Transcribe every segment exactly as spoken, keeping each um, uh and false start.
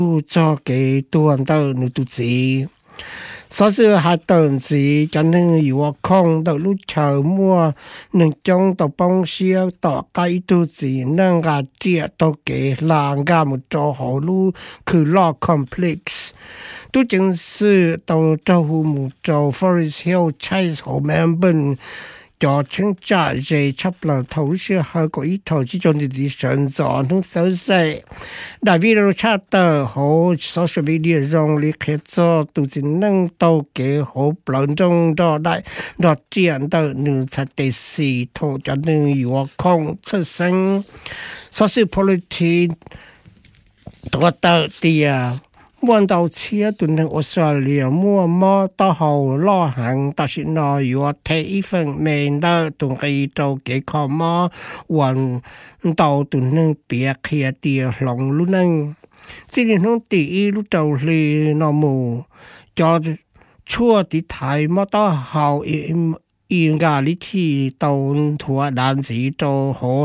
做嘅多到你都知。所以下段時就能有我看到路潮摸，能將到幫小到街都是能個接到嘅兩個冇做好路去落 complex， 都正是到做冇做 Forest Hill Chase 後面本。就請假日出嚟頭先喺嗰一頭之中啲上座同手勢，但係呢度出得好所屬嘅啲用力去做，都是能到幾好兩種多嚟，落這樣到你出第四套就能有我控出聲，所以 politics 多到啲啊。摸到車都能我說了摸摸到後落行，但是呢如果睇一份面的都可以做幾個摸運到都能別開啲龍路能，這裡從第一路到嚟那麼就錯啲太摸到後應該你睇到ทั่單時都好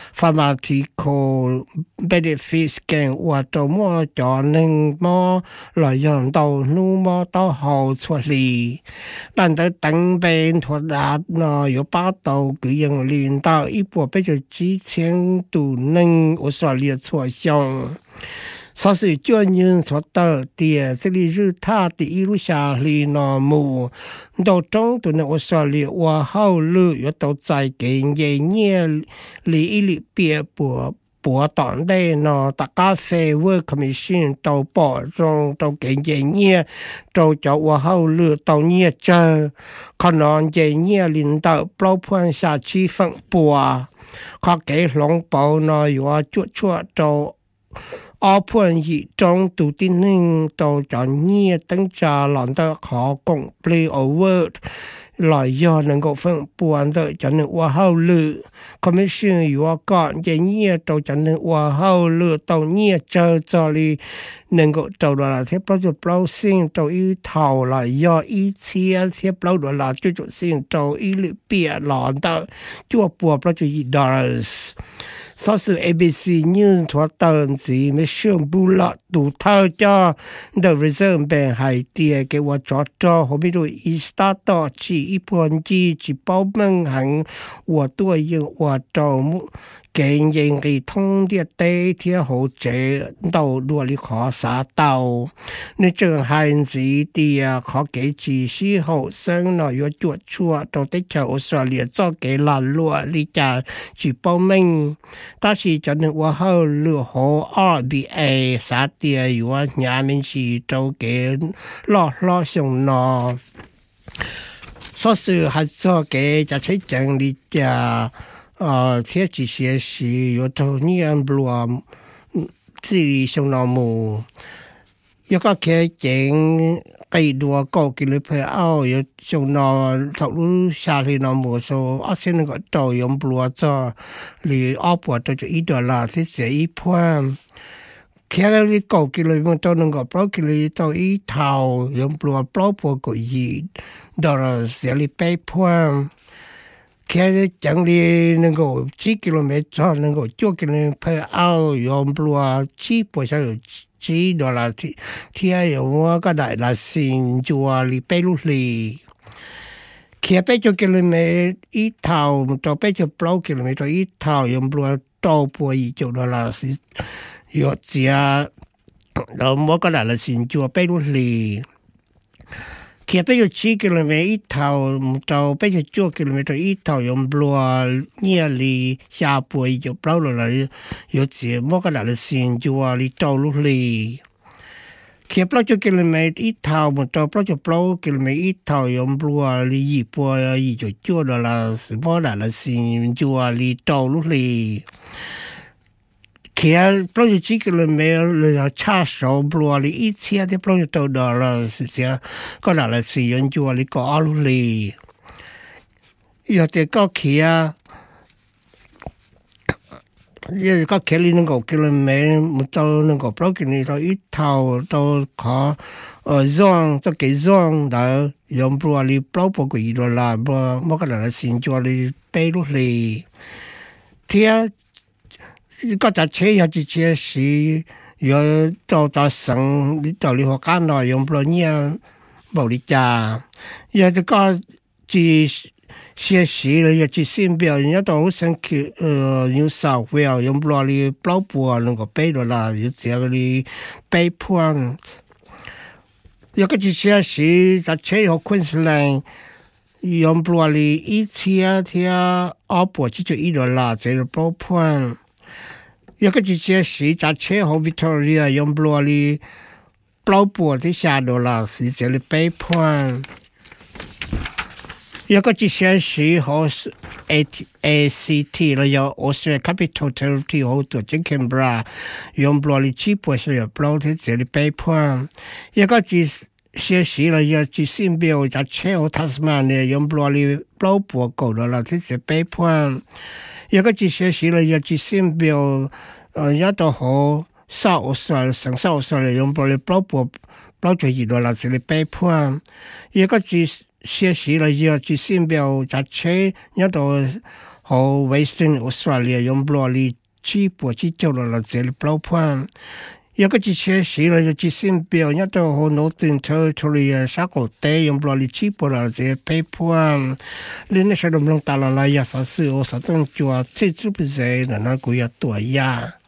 pharmaceutical benefits 嘅或者麼就能麼來讓到努麼到後出嚟，但係等病ทั่單呢有報道佢樣連到一波比較之前都能我所列錯上。所以專人所得的這裡是他的一路下嚟那麼到中途呢我說了我後路要到在嘅嘢嘢嚟一嚟別播播當地呢大家非會 commission 到保障到嘅嘢嘢到咗我後路到嘢啫可能嘢嘢領導包判下去分播佢嘅龍寶呢如果做錯到我判以中度啲能到咗呢等下難得可講 play over 來要能夠分半的就能話好了 commission 如果講嘅呢到就能話好了到呢就這裡能夠做到啦貼包就包先到一頭來要一千貼包到啦就就先到一粒別難得就半包就一 dollars所以 A B C News ทั่當時咪宣布啦，都透咗 The Reserve Bank 係啲嘅話做咗，後面都一 start 到至一半之至包蚊行，我都要話到經營嘅通啲地鐵好正，到落嚟可殺到，你仲係時啲啊，可幾至時後生來要做錯，到底就上嚟做幾難落，你就至包蚊。但是就能話好了好 R B A 啥啲如果廿面是做嘅落落上咯，所以係做嘅就出整理嘅，呃，這幾些事有到呢樣不話，自己上落冇，一個嘅整。幾多個幾粒皮拗有上落頭路下嚟那冇數，我先個導用不落咗，你阿婆到咗一度啦，先寫一盤。其實你個幾粒都能夠包幾粒到一頭用不落包破個熱，到了寫你八盤。其實講你能夠幾幾米長能夠做幾粒皮拗用不落幾百上有。知道啦，天有我個大啦先就話你背落嚟，其實背咗幾米一頭，就背咗包幾米就一頭，用不落多半一就到啦是，有只，然後我個大啦先就話背落嚟。其實背咗七幾米一頭，就背咗九幾米就一頭用不落，呢里下半就包落嚟，有時我個大啦先就話你倒落嚟。其實包咗幾米一頭，就包咗包幾米一頭用不落，你一半二就九到啦，我大啦先就話你倒落嚟。其實包咗幾個米你又差少不落，你一切啲包咗到到啦，是先個大啦先用就話你搞落嚟。有啲個企啊，有個企你能夠幾個米，冇到能夠包幾你到一頭到可呃裝都幾裝到用不落你包不過一度啦，不冇個大啦先就話你背落嚟。聽。嗰架車有隻車是有做到省，你做你學間內用不了呢，冇你家，有啲個至學習了，有至先表，人家都好想去，呃，用手表用不了你包布啊，能夠背落啦，有只個你背盤，有個至學習在車好困難嚟。用不了你一天天阿婆就一落啦，這個包盤。有個直接是在車後 Victoria 用不了你包布的下落啦，是這裡背盤。有個直接是好 A C T 了，有 Australia Capital Territory 好多即 Canberra 用不了你基本上有包的這裡背盤。有個直學習了要去新標在車後 Tasmania 用不了你包布夠了啦，這是背盤。有個去學習了要去新標，呃，也都好少我說省少說了用不了包布包住熱了啦，這裡背盤。有個去學習了要去新標在車也都好 Western Australia 用不了你基本去做了啦，這裡包盤。有個去學習了要去新標也都好 Northern Territory 沙個地用不了你基本了這背盤。你那些都不能打了啦，也是是我啥種做這這不是那那個要多呀。